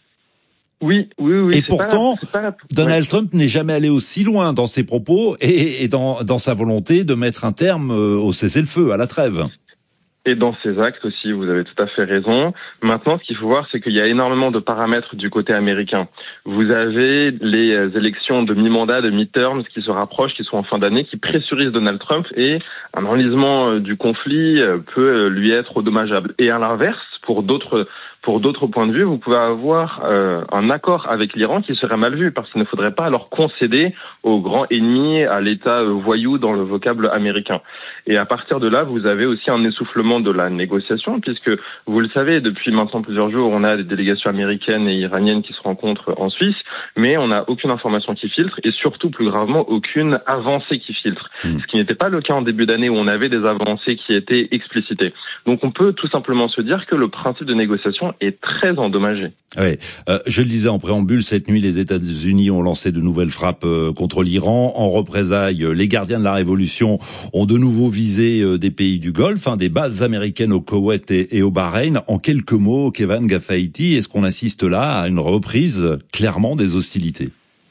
Oui. Et pourtant, Donald Trump n'est jamais allé aussi loin dans ses propos et dans sa volonté de mettre un terme au cessez-le-feu, à la trêve. Et dans ses actes aussi, vous avez tout à fait raison. Maintenant, ce qu'il faut voir, c'est qu'il y a énormément de paramètres du côté américain. Vous avez les élections de mi-mandat, de mi-term, qui se rapprochent, qui sont en fin d'année, qui pressurisent Donald Trump, et un enlisement du conflit peut lui être dommageable. Et à l'inverse, pour d'autres points de vue, vous pouvez avoir un accord avec l'Iran qui serait mal vu, parce qu'il ne faudrait pas alors concéder au grand ennemi, à l'État voyou dans le vocable américain. Et à partir de là, vous avez aussi un essoufflement de la négociation, puisque vous le savez, depuis maintenant plusieurs jours, on a des délégations américaines et iraniennes qui se rencontrent en Suisse, mais on n'a aucune information qui filtre, et surtout, plus gravement, aucune avancée qui filtre. Ce qui n'était pas le cas en début d'année où on avait des avancées qui étaient explicitées. Donc on peut tout simplement se dire que le principe de négociation est très endommagé. Oui, je le disais en préambule, cette nuit, les États-Unis ont lancé de nouvelles frappes contre l'Iran. En représailles, les gardiens de la révolution ont de nouveau visé des pays du Golfe, des bases américaines au Koweït et au Bahreïn. En quelques mots, Kevin Gafaïti, est-ce qu'on assiste là à une reprise clairement des hostilités ?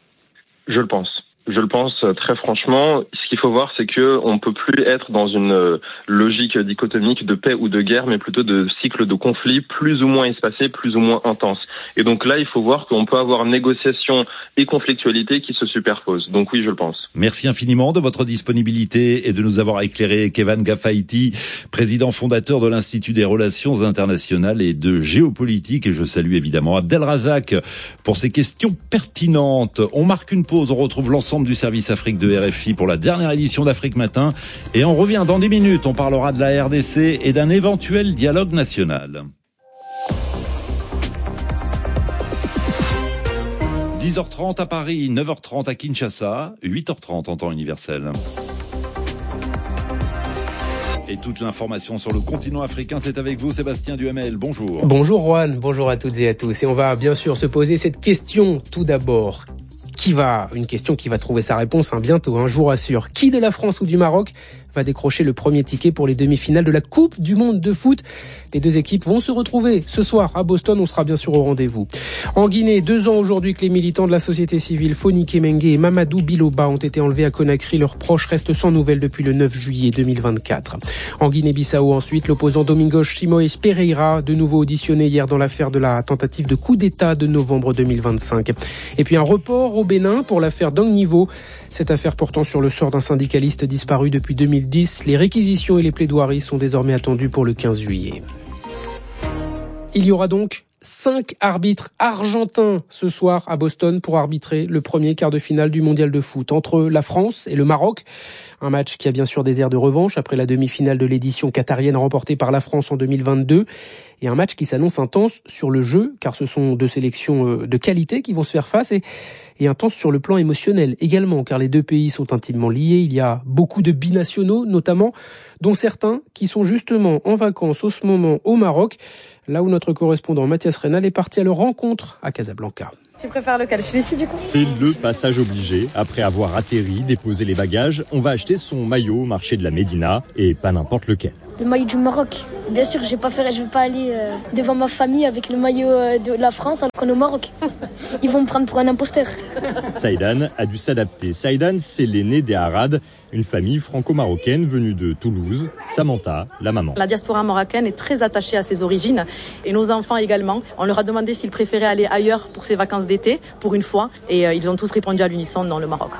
Je le pense très franchement. Ce qu'il faut voir, c'est que on peut plus être dans une logique dichotomique de paix ou de guerre, mais plutôt de cycle de conflit plus ou moins espacé, plus ou moins intense. Et donc là, il faut voir qu'on peut avoir négociation et conflictualité qui se superposent. Donc oui, je le pense. Merci infiniment de votre disponibilité et de nous avoir éclairé. Kevin Gafaïti, président fondateur de l'Institut des Relations Internationales et de Géopolitique. Et je salue évidemment Abdelrazak pour ses questions pertinentes. On marque une pause, on retrouve l'ensemble du service Afrique de RFI pour la dernière édition d'Afrique Matin. Et on revient dans 10 minutes. On parlera de la RDC et d'un éventuel dialogue national. 10h30 à Paris, 9h30 à Kinshasa, 8h30 en temps universel. Et toute l'information sur le continent africain, c'est avec vous, Sébastien Duhamel. Bonjour. Bonjour Juan, bonjour à toutes et à tous. Et on va bien sûr se poser cette question tout d'abord. Une question qui va trouver sa réponse bientôt, je vous rassure. Qui de la France ou du Maroc va décrocher le premier ticket pour les demi-finales de la Coupe du Monde de foot? Les deux équipes vont se retrouver ce soir à Boston, on sera bien sûr au rendez-vous. En Guinée, 2 ans aujourd'hui que les militants de la société civile Foni Kemengue et Mamadou Biloba ont été enlevés à Conakry. Leurs proches restent sans nouvelles depuis le 9 juillet 2024. En Guinée-Bissau ensuite, l'opposant Domingos Simoes Pereira, de nouveau auditionné hier dans l'affaire de la tentative de coup d'État de novembre 2025. Et puis un report au Bénin pour l'affaire Dong Nivo. Cette affaire portant sur le sort d'un syndicaliste disparu depuis 2010. Les réquisitions et les plaidoiries sont désormais attendues pour le 15 juillet. Il y aura donc 5 arbitres argentins ce soir à Boston pour arbitrer le premier quart de finale du mondial de foot entre la France et le Maroc. Un match qui a bien sûr des airs de revanche après la demi-finale de l'édition qatarienne remportée par la France en 2022. Et un match qui s'annonce intense sur le jeu, car ce sont 2 sélections de qualité qui vont se faire face, et intense sur le plan émotionnel également, car les deux pays sont intimement liés. Il y a beaucoup de binationaux, notamment, dont certains qui sont justement en vacances au ce moment au Maroc, là où notre correspondant Mathias Reynal est parti à leur rencontre à Casablanca. Tu préfères lequel? Celui-ci du coup? C'est le passage obligé. Après avoir atterri, déposé les bagages, on va acheter son maillot au marché de la Médina, et pas n'importe lequel. Le maillot du Maroc. Bien sûr, je vais pas aller devant ma famille avec le maillot de la France alors qu'on est au Maroc. Ils vont me prendre pour un imposteur. Saïdan a dû s'adapter. Saïdan, c'est l'aîné des Harad, une famille franco-marocaine venue de Toulouse. Samantha, la maman. La diaspora marocaine est très attachée à ses origines et nos enfants également. On leur a demandé s'ils préféraient aller ailleurs pour ces vacances d'été, pour une fois, et ils ont tous répondu à l'unisson dans le Maroc.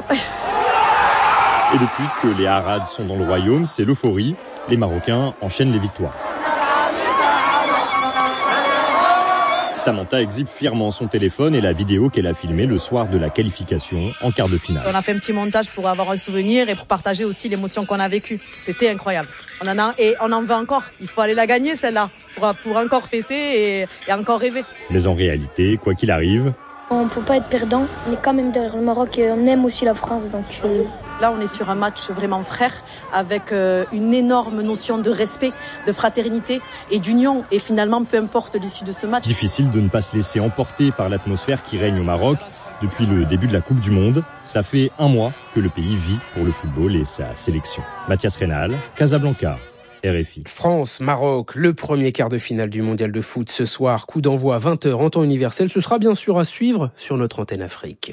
Et depuis que les Harad sont dans le royaume, c'est l'euphorie. Les Marocains enchaînent les victoires. Samantha exhibe fièrement son téléphone et la vidéo qu'elle a filmée le soir de la qualification en quart de finale. On a fait un petit montage pour avoir un souvenir et pour partager aussi l'émotion qu'on a vécue. C'était incroyable. On en a et on en veut encore. Il faut aller la gagner celle-là pour encore fêter et encore rêver. Mais en réalité, quoi qu'il arrive, on ne peut pas être perdant. On est quand même derrière le Maroc et on aime aussi la France. Donc Là, on est sur un match vraiment frère, avec une énorme notion de respect, de fraternité et d'union. Et finalement, peu importe l'issue de ce match. Difficile de ne pas se laisser emporter par l'atmosphère qui règne au Maroc. Depuis le début de la Coupe du Monde, ça fait un mois que le pays vit pour le football et sa sélection. Mathias Reynal, Casablanca, RFI. France-Maroc, le premier quart de finale du mondial de foot ce soir. Coup d'envoi à 20h en temps universel. Ce sera bien sûr à suivre sur notre antenne Afrique.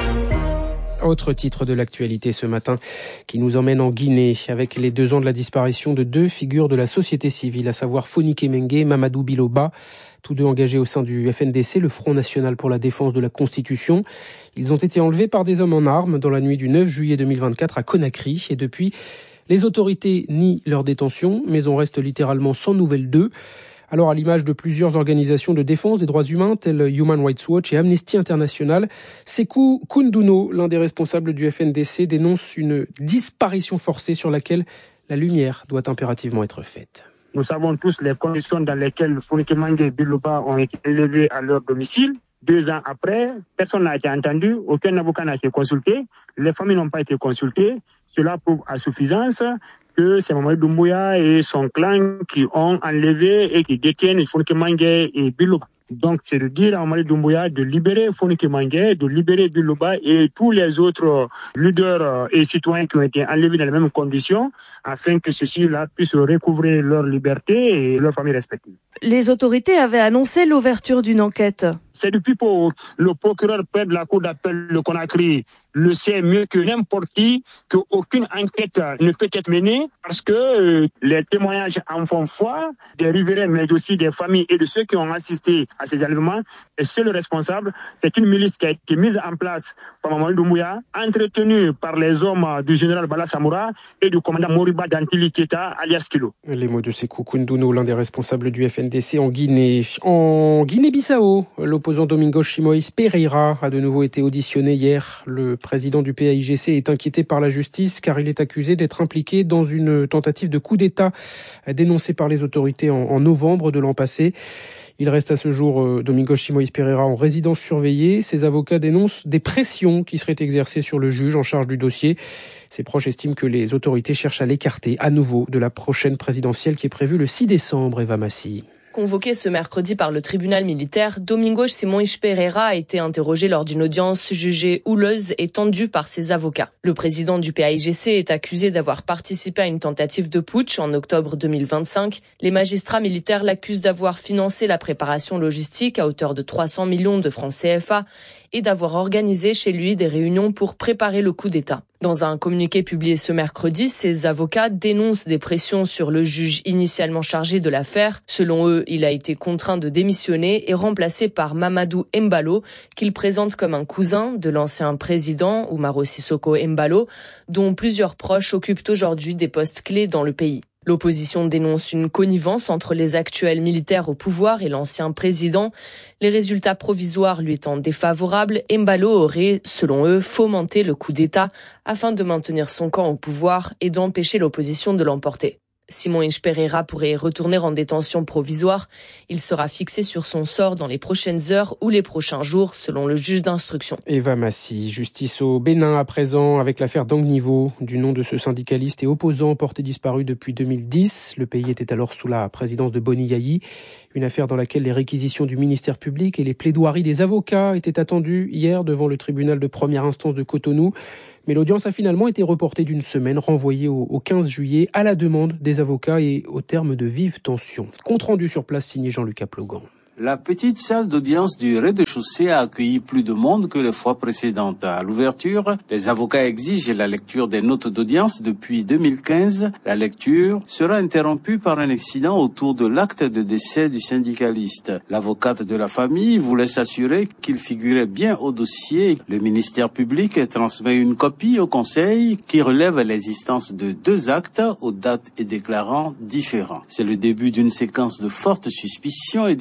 Autre titre de l'actualité ce matin qui nous emmène en Guinée avec les 2 ans de la disparition de 2 figures de la société civile, à savoir Fonike Mengue et Mamadou Biloba, tous 2 engagés au sein du FNDC, le Front National pour la Défense de la Constitution. Ils ont été enlevés par des hommes en armes dans la nuit du 9 juillet 2024 à Conakry et depuis, les autorités nient leur détention, mais on reste littéralement sans nouvelles d'eux. Alors, à l'image de plusieurs organisations de défense des droits humains, telles Human Rights Watch et Amnesty International, Sékou Kounduno, l'un des responsables du FNDC, dénonce une disparition forcée sur laquelle la lumière doit impérativement être faite. Nous savons tous les conditions dans lesquelles Fonike Mengue et Biloba ont été élevés à leur domicile. 2 ans après, personne n'a été entendu, aucun avocat n'a été consulté, les familles n'ont pas été consultées. Cela prouve à suffisance que c'est Mamadou Doumbouya et son clan qui ont enlevé et qui détiennent Fonike Mengue et Biloba. Donc, c'est de dire à Mamadou Doumbouya de libérer Fonike Mengue, de libérer Biloba et tous les autres leaders et citoyens qui ont été enlevés dans les mêmes conditions afin que ceux-ci-là puissent recouvrer leur liberté et leur famille respective. Les autorités avaient annoncé l'ouverture d'une enquête. C'est depuis pour le procureur près de la cour d'appel de Conakry le sait mieux que n'importe qui qu'aucune enquête ne peut être menée parce que les témoignages en font foi des riverains mais aussi des familles et de ceux qui ont assisté à ces enlèvements. Et seul responsable, c'est une milice qui a été mise en place par Mamadou Doumbouya, entretenue par les hommes du général Bala Samoura et du commandant Moriba Dantili Keita alias Kilo. Les mots de Sékou Kounduno, l'un des responsables du FNDC en Guinée. En Guinée-Bissau, l'opposant Domingos Simoes Pereira a de nouveau été auditionné hier. Le président du PAIGC est inquiété par la justice car il est accusé d'être impliqué dans une tentative de coup d'État dénoncée par les autorités en novembre de l'an passé. Il reste à ce jour, Domingos Simoes Pereira, en résidence surveillée. Ses avocats dénoncent des pressions qui seraient exercées sur le juge en charge du dossier. Ses proches estiment que les autorités cherchent à l'écarter à nouveau de la prochaine présidentielle qui est prévue le 6 décembre. Eva Massi. Convoqué ce mercredi par le tribunal militaire, Domingos Simoes Pereira a été interrogé lors d'une audience jugée houleuse et tendue par ses avocats. Le président du PAIGC est accusé d'avoir participé à une tentative de putsch en octobre 2025. Les magistrats militaires l'accusent d'avoir financé la préparation logistique à hauteur de 300 millions de francs CFA et d'avoir organisé chez lui des réunions pour préparer le coup d'État. Dans un communiqué publié ce mercredi, ses avocats dénoncent des pressions sur le juge initialement chargé de l'affaire. Selon eux, il a été contraint de démissionner et remplacé par Mamadou Embalo, qu'il présente comme un cousin de l'ancien président Umaro Sissoko Embalo, dont plusieurs proches occupent aujourd'hui des postes clés dans le pays. L'opposition dénonce une connivence entre les actuels militaires au pouvoir et l'ancien président. Les résultats provisoires lui étant défavorables, Embalo aurait, selon eux, fomenté le coup d'État afin de maintenir son camp au pouvoir et d'empêcher l'opposition de l'emporter. Simoes Pereira pourrait retourner en détention provisoire. Il sera fixé sur son sort dans les prochaines heures ou les prochains jours, selon le juge d'instruction. Eva Massi, justice au Bénin à présent avec l'affaire d'Angnivo, du nom de ce syndicaliste et opposant porté disparu depuis 2010. Le pays était alors sous la présidence de Boni Yayi. Une affaire dans laquelle les réquisitions du ministère public et les plaidoiries des avocats étaient attendues hier devant le tribunal de première instance de Cotonou. Mais l'audience a finalement été reportée d'une semaine, renvoyée au 15 juillet à la demande des avocats et au terme de vives tensions. Compte rendu sur place signé Jean-Luc Aplogan. La petite salle d'audience du rez-de-chaussée a accueilli plus de monde que les fois précédentes. À l'ouverture, les avocats exigent la lecture des notes d'audience depuis 2015. La lecture sera interrompue par un accident autour de l'acte de décès du syndicaliste. L'avocate de la famille voulait s'assurer qu'il figurait bien au dossier. Le ministère public transmet une copie au conseil qui relève l'existence de 2 actes aux dates et déclarants différents. C'est le début d'une séquence de fortes suspicions et d'échanges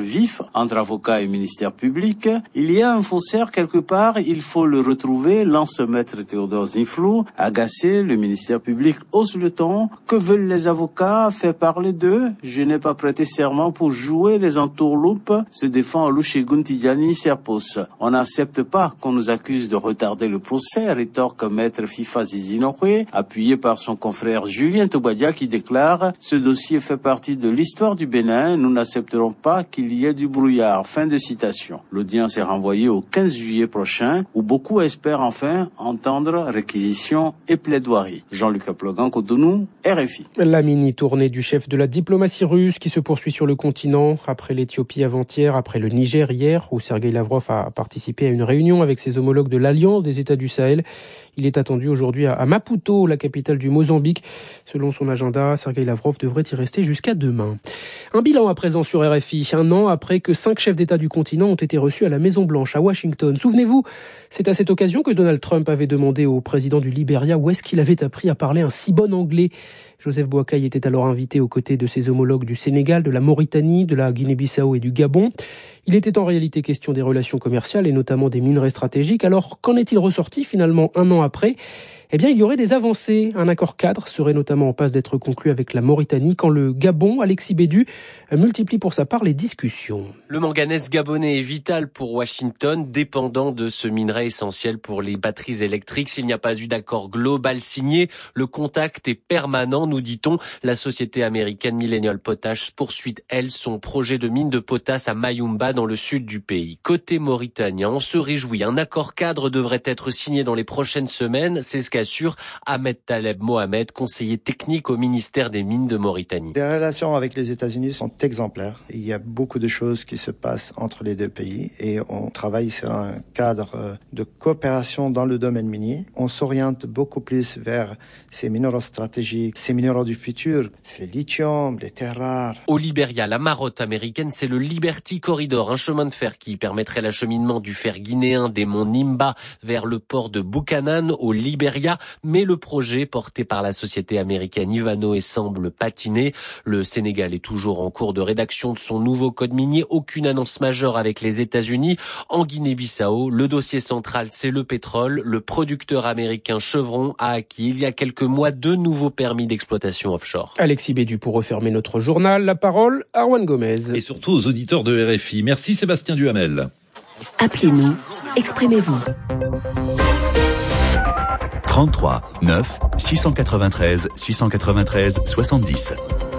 vif entre avocats et ministère public. Il y a un faussaire quelque part, il faut le retrouver, lance maître Théodore Zinflou. Agacé, le ministère public hausse le ton. Que veulent les avocats? Faire parler d'eux? Je n'ai pas prêté serment pour jouer les entourloupes, se défend Olusegun Tidjani Serpos. On n'accepte pas qu'on nous accuse de retarder le procès, rétorque maître FIFA Zizinokwe, appuyé par son confrère Julien Tobadia qui déclare « Ce dossier fait partie de l'histoire du Bénin, nous n'accepterons pas qu'il y ait du brouillard ». Fin de citation. L'audience est renvoyée au 15 juillet prochain, où beaucoup espèrent enfin entendre réquisition et plaidoirie. Jean-Luc Aplogan, Cotonou, RFI. La mini-tournée du chef de la diplomatie russe qui se poursuit sur le continent, après l'Éthiopie avant-hier, après le Niger hier, où Sergueï Lavrov a participé à une réunion avec ses homologues de l'Alliance des États du Sahel. Il est attendu aujourd'hui à Maputo, la capitale du Mozambique. Selon son agenda, Sergueï Lavrov devrait y rester jusqu'à demain. Un bilan à présent sur RFI, un an après que 5 chefs d'État du continent ont été reçus à la Maison-Blanche, à Washington. Souvenez-vous, c'est à cette occasion que Donald Trump avait demandé au président du Libéria où est-ce qu'il avait appris à parler un si bon anglais. Joseph Boakai était alors invité aux côtés de ses homologues du Sénégal, de la Mauritanie, de la Guinée-Bissau et du Gabon. Il était en réalité question des relations commerciales et notamment des minerais stratégiques. Alors, qu'en est-il ressorti finalement un an après ? Eh bien, il y aurait des avancées. Un accord cadre serait notamment en passe d'être conclu avec la Mauritanie quand le Gabon, Alexis Bédu, multiplie pour sa part les discussions. Le manganèse gabonais est vital pour Washington, dépendant de ce minerai essentiel pour les batteries électriques. S'il n'y a pas eu d'accord global signé, le contact est permanent, nous dit-on. La société américaine Millennial Potash poursuit, elle, son projet de mine de potasse à Mayumba, dans le sud du pays. Côté mauritanien, on se réjouit. Un accord cadre devrait être signé dans les prochaines semaines. C'est ce qu'assure Ahmed Taleb Mohamed, conseiller technique au ministère des Mines de Mauritanie. Les relations avec les États-Unis sont exemplaires. Il y a beaucoup de choses qui se passent entre les deux pays et on travaille sur un cadre de coopération dans le domaine minier. On s'oriente beaucoup plus vers ces minéraux stratégiques, ces minéraux du futur. C'est le lithium, les terres rares. Au Libéria, la marotte américaine, c'est le Liberty Corridor, un chemin de fer qui permettrait l'acheminement du fer guinéen des monts Nimba vers le port de Buchanan au Libéria. Mais le projet porté par la société américaine Ivanhoe semble patiner. Le Sénégal est toujours en cours de rédaction de son nouveau code minier. Aucune annonce majeure avec les États-Unis. En Guinée-Bissau, le dossier central, c'est le pétrole. Le producteur américain Chevron a acquis il y a quelques mois 2 nouveaux permis d'exploitation offshore. Alexis Bédu pour refermer notre journal. La parole à Erwan Gomez. Et surtout aux auditeurs de RFI. Merci Sébastien Duhamel. Appelez-nous, exprimez-vous. 33 9 693 693 70.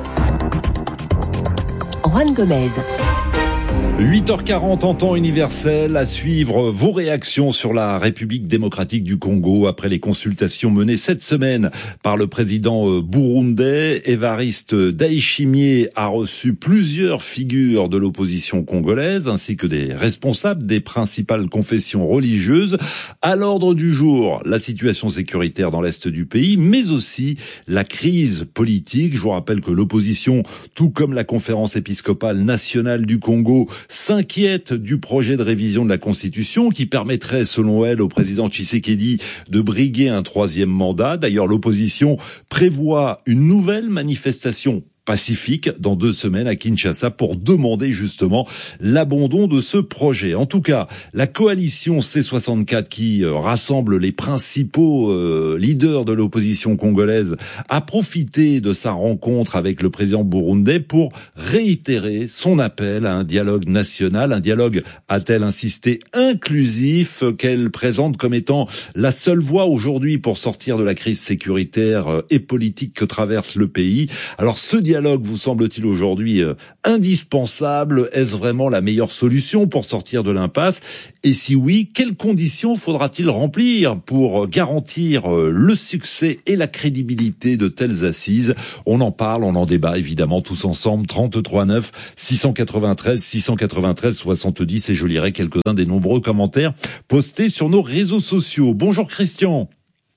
Erwan Gomez. 8h40 en temps universel, à suivre vos réactions sur la République démocratique du Congo après les consultations menées cette semaine par le président burundais. Évariste Ndayishimiye a reçu plusieurs figures de l'opposition congolaise ainsi que des responsables des principales confessions religieuses. À l'ordre du jour, la situation sécuritaire dans l'est du pays, mais aussi la crise politique. Je vous rappelle que l'opposition, tout comme la conférence épiscopale nationale du Congo, s'inquiète du projet de révision de la Constitution qui permettrait, selon elle, au président Tshisekedi de briguer un 3e mandat. D'ailleurs, l'opposition prévoit une nouvelle manifestation pacifique dans 2 semaines à Kinshasa pour demander justement l'abandon de ce projet. En tout cas, la coalition C64 qui rassemble les principaux leaders de l'opposition congolaise a profité de sa rencontre avec le président burundais pour réitérer son appel à un dialogue national, un dialogue, a-t-elle insisté, inclusif, qu'elle présente comme étant la seule voie aujourd'hui pour sortir de la crise sécuritaire et politique que traverse le pays. Alors ce dialogue vous semble-t-il aujourd'hui indispensable? Est-ce vraiment la meilleure solution pour sortir de l'impasse? Et si oui, quelles conditions faudra-t-il remplir pour garantir le succès et la crédibilité de telles assises? On en parle, on en débat évidemment tous ensemble. 33 9 693 693 70 et je lirai quelques-uns des nombreux commentaires postés sur nos réseaux sociaux. Bonjour Christian.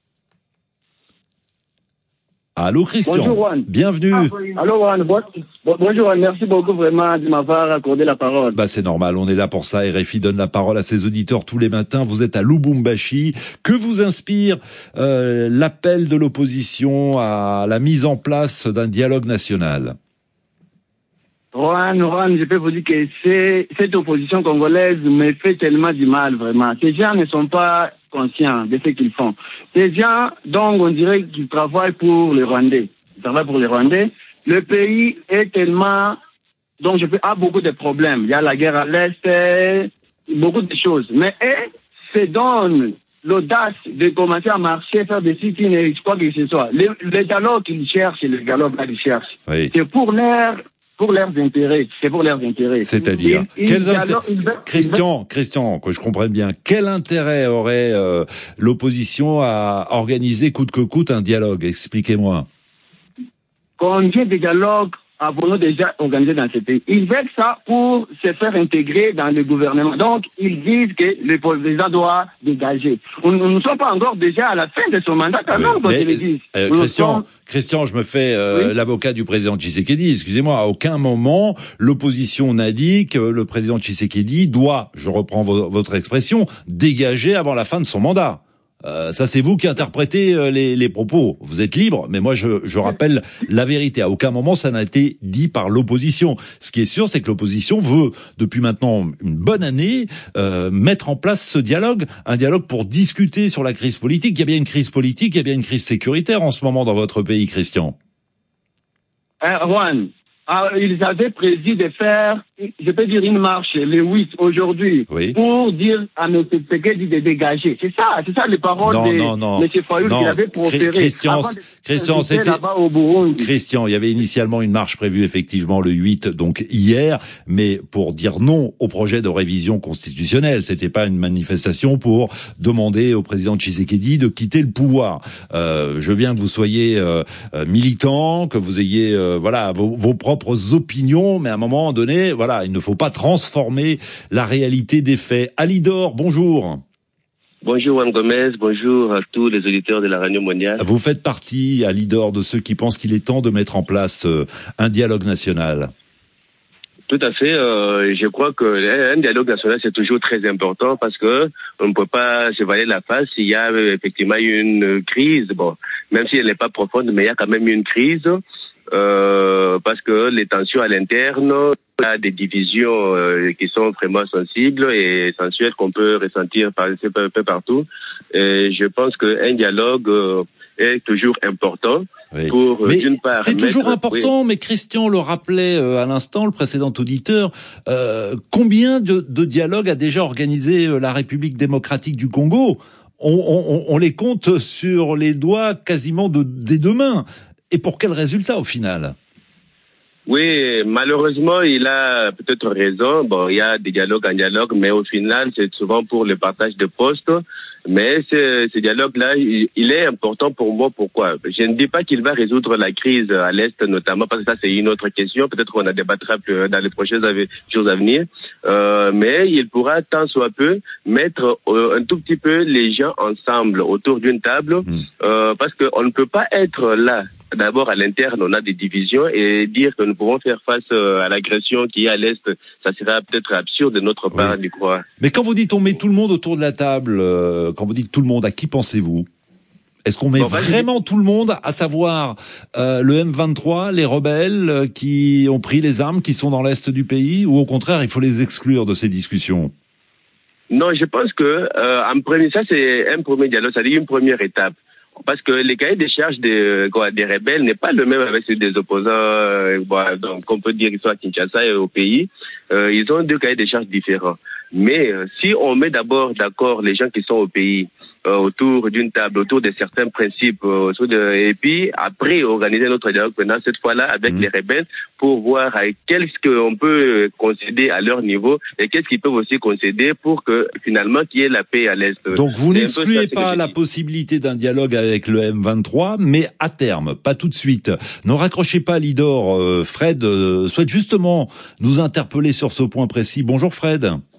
Allô Christian. Bonjour Juan. Bienvenue. Allô Juan. Bonjour Juan. Merci beaucoup vraiment de m'avoir accordé la parole. C'est normal, on est là pour ça. RFI donne la parole à ses auditeurs tous les matins. Vous êtes à Lubumbashi. Que vous inspire l'appel de l'opposition à la mise en place d'un dialogue national? Juan, je peux vous dire que cette opposition congolaise me fait tellement du mal, vraiment. Ces gens ne sont pas conscients de ce qu'ils font. Ces gens, donc, on dirait qu'ils travaillent pour les Rwandais. Ils travaillent pour les Rwandais. Le pays est tellement... Donc, a beaucoup de problèmes. Il y a la guerre à l'Est, beaucoup de choses. Mais eux se donnent l'audace de commencer à marcher, faire des sit-ins et quoi que ce soit. Le dialogue qu'ils cherchent, le dialogue qu'ils cherchent, oui. C'est pour leurs intérêts. C'est pour leurs intérêts. C'est-à-dire Christian, que je comprenne bien, quel intérêt aurait l'opposition à organiser coûte que coûte un dialogue? Expliquez-moi. Combien de dialogues avons-nous déjà organisé dans ce pays? Ils veulent ça pour se faire intégrer dans le gouvernement. Donc, ils disent que le président doit dégager. Nous ne sommes pas encore déjà à la fin de son mandat quand même, quand ils le disent. Christian, je me fais l'avocat du président Tshisekedi. Excusez-moi, à aucun moment, l'opposition n'a dit que le président Tshisekedi doit, je reprends votre expression, dégager avant la fin de son mandat. Ça, c'est vous qui interprétez les propos. Vous êtes libre, mais moi, je rappelle la vérité. À aucun moment, ça n'a été dit par l'opposition. Ce qui est sûr, c'est que l'opposition veut, depuis maintenant une bonne année, mettre en place ce dialogue, un dialogue pour discuter sur la crise politique. Il y a bien une crise politique, il y a bien une crise sécuritaire en ce moment dans votre pays, Christian. Juan, ils avaient prévu de faire, je peux dire, une marche le 8 aujourd'hui, pour dire à M. Tshisekedi de dégager. C'est ça les paroles de M. Fayoul qu'il avait proférées. Christian, c'était là-bas au Burundi. Christian, il y avait initialement une marche prévue effectivement le 8, donc hier, mais pour dire non au projet de révision constitutionnelle. C'était pas une manifestation pour demander au président Tshisekedi de quitter le pouvoir. Je veux bien que vous soyez militant, que vous ayez vos propres opinions, mais à un moment donné, il ne faut pas transformer la réalité des faits. Alidor, bonjour. Bonjour Juan Gomez, bonjour à tous les auditeurs de la Radio Mondiale. Vous faites partie, Alidor, de ceux qui pensent qu'il est temps de mettre en place un dialogue national. Tout à fait. Je crois que un dialogue national, c'est toujours très important parce que on ne peut pas se voiler la face. Il y a effectivement une crise, même si elle n'est pas profonde, mais il y a quand même une crise. Parce que les tensions à l'interne, il y a des divisions qui sont vraiment sensibles et essentielles qu'on peut ressentir un peu partout. Et je pense qu'un dialogue est toujours important. Pour, d'une part, c'est toujours important, mais Christian le rappelait à l'instant, le précédent auditeur, combien de dialogues a déjà organisé la République démocratique du Congo? On les compte sur les doigts quasiment des deux mains. Et pour quel résultat au final? Oui, malheureusement, il a peut-être raison. Il y a des dialogues en dialogue, mais au final, c'est souvent pour le partage de postes. Mais ce dialogue-là, il est important pour moi. Pourquoi? Je ne dis pas qu'il va résoudre la crise à l'Est, notamment, parce que ça, c'est une autre question. Peut-être qu'on en débattra dans les prochaines jours à venir. Mais il pourra, tant soit peu, mettre un tout petit peu les gens ensemble autour d'une table. Parce qu'on ne peut pas être là. D'abord, à l'interne, on a des divisions et dire que nous pouvons faire face à l'agression qui est à l'Est, ça sera peut-être absurde de notre part d'y croire. Mais quand vous dites on met tout le monde autour de la table, quand vous dites tout le monde, à qui pensez-vous? Est-ce qu'on met vraiment tout le monde, à savoir le M23, les rebelles qui ont pris les armes, qui sont dans l'Est du pays, ou au contraire, il faut les exclure de ces discussions? Non, je pense que en premier, ça c'est un premier dialogue, c'est-à-dire une première étape. Parce que les cahiers des charges des rebelles n'est pas le même avec ceux des opposants, donc on peut dire qu'ils sont à Kinshasa et au pays. Ils ont deux cahiers des charges différents. Mais si on met d'abord d'accord les gens qui sont au pays, autour d'une table, autour de certains principes, et puis après organiser notre dialogue pendant cette fois-là avec les rebelles pour voir qu'est-ce qu'on peut concéder à leur niveau et qu'est-ce qu'ils peuvent aussi concéder pour que finalement qu'il y ait la paix à l'Est. Donc vous n'excluez pas la possibilité d'un dialogue avec le M23, mais à terme, pas tout de suite. Ne raccrochez pas, Lidor. Fred souhaite justement nous interpeller sur ce point précis. Bonjour Fred.